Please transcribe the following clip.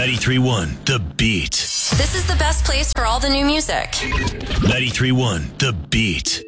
93.1 The Beat. This is the best place for all the new music. 93.1 The Beat.